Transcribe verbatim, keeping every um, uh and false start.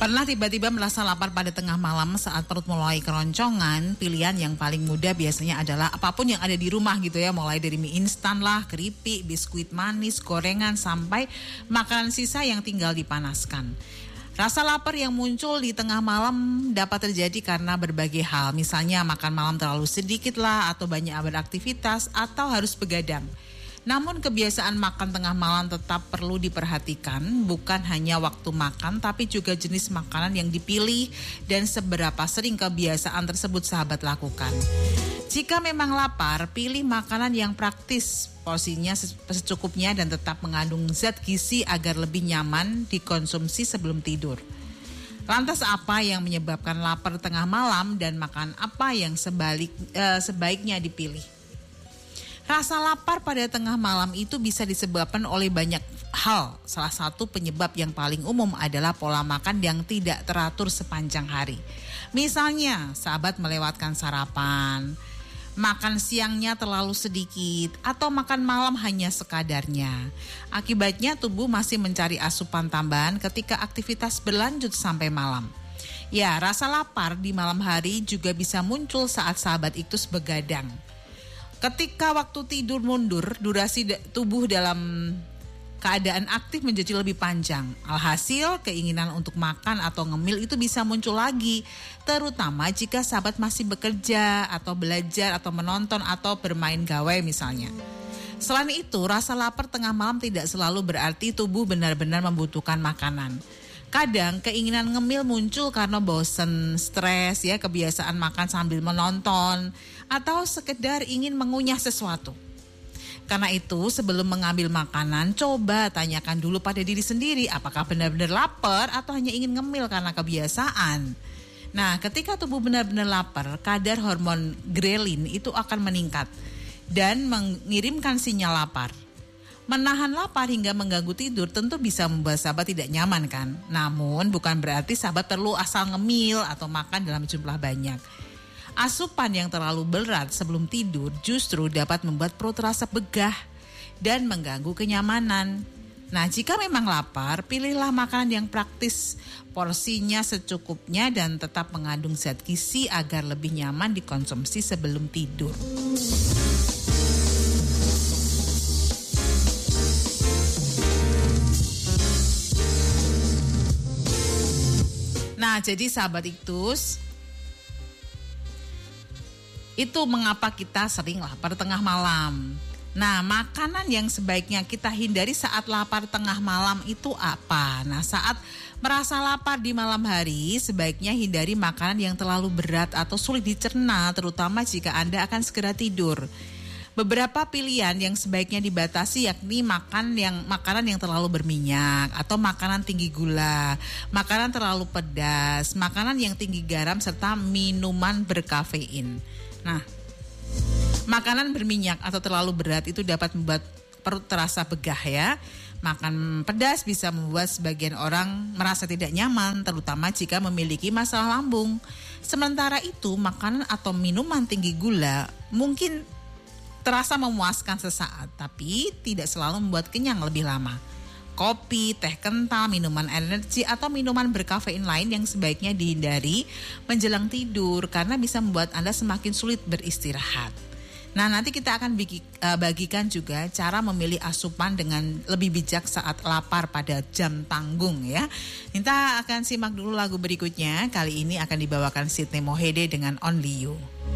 Pernah tiba-tiba merasa lapar pada tengah malam saat perut mulai keroncongan? Pilihan yang paling mudah biasanya adalah apapun yang ada di rumah gitu ya. Mulai dari mie instan lah, keripik, biskuit manis, gorengan, sampai makanan sisa yang tinggal dipanaskan. Rasa lapar yang muncul di tengah malam dapat terjadi karena berbagai hal. Misalnya makan malam terlalu sedikit lah, atau banyak beraktivitas, atau harus begadang. Namun kebiasaan makan tengah malam tetap perlu diperhatikan, bukan hanya waktu makan tapi juga jenis makanan yang dipilih dan seberapa sering kebiasaan tersebut sahabat lakukan. Jika memang lapar, pilih makanan yang praktis, porsinya secukupnya dan tetap mengandung zat gizi agar lebih nyaman dikonsumsi sebelum tidur. Lantas apa yang menyebabkan lapar tengah malam dan makan apa yang sebalik, eh, sebaiknya dipilih? Rasa lapar pada tengah malam itu bisa disebabkan oleh banyak hal. Salah satu penyebab yang paling umum adalah pola makan yang tidak teratur sepanjang hari. Misalnya, sahabat melewatkan sarapan, makan siangnya terlalu sedikit, atau makan malam hanya sekadarnya. Akibatnya tubuh masih mencari asupan tambahan ketika aktivitas berlanjut sampai malam. Ya, rasa lapar di malam hari juga bisa muncul saat sahabat itu begadang. Ketika waktu tidur mundur, durasi tubuh dalam keadaan aktif menjadi lebih panjang. Alhasil, keinginan untuk makan atau ngemil itu bisa muncul lagi, terutama jika sahabat masih bekerja atau belajar atau menonton atau bermain gawai misalnya. Selain itu, rasa lapar tengah malam tidak selalu berarti tubuh benar-benar membutuhkan makanan. Kadang keinginan ngemil muncul karena bosen, stres, ya, kebiasaan makan sambil menonton, atau sekedar ingin mengunyah sesuatu. Karena itu, sebelum mengambil makanan, coba tanyakan dulu pada diri sendiri apakah benar-benar lapar atau hanya ingin ngemil karena kebiasaan. Nah, ketika tubuh benar-benar lapar, kadar hormon grelin itu akan meningkat dan mengirimkan sinyal lapar. Menahan lapar hingga mengganggu tidur tentu bisa membuat sahabat tidak nyaman kan? Namun bukan berarti sahabat perlu asal ngemil atau makan dalam jumlah banyak. Asupan yang terlalu berat sebelum tidur justru dapat membuat perut terasa begah dan mengganggu kenyamanan. Nah, jika memang lapar, pilihlah makanan yang praktis, porsinya secukupnya dan tetap mengandung zat gizi agar lebih nyaman dikonsumsi sebelum tidur. Nah, jadi sahabat Iktus, itu mengapa kita sering lapar tengah malam. Nah, makanan yang sebaiknya kita hindari saat lapar tengah malam itu apa? Nah, saat merasa lapar di malam hari, sebaiknya hindari makanan yang terlalu berat atau sulit dicerna, terutama jika Anda akan segera tidur. Beberapa pilihan yang sebaiknya dibatasi yakni makan yang makanan yang terlalu berminyak atau makanan tinggi gula, makanan terlalu pedas, makanan yang tinggi garam serta minuman berkafein. Nah, makanan berminyak atau terlalu berat itu dapat membuat perut terasa begah ya. Makan pedas bisa membuat sebagian orang merasa tidak nyaman, terutama jika memiliki masalah lambung. Sementara itu, makanan atau minuman tinggi gula mungkin terasa memuaskan sesaat, tapi tidak selalu membuat kenyang lebih lama. Kopi, teh kental, minuman energi, atau minuman berkafein lain yang sebaiknya dihindari menjelang tidur karena bisa membuat Anda semakin sulit beristirahat. Nah, nanti kita akan bagi, uh, bagikan juga cara memilih asupan dengan lebih bijak saat lapar pada jam tanggung ya. Kita akan simak dulu lagu berikutnya. Kali ini akan dibawakan Sydney Mohede dengan Only You.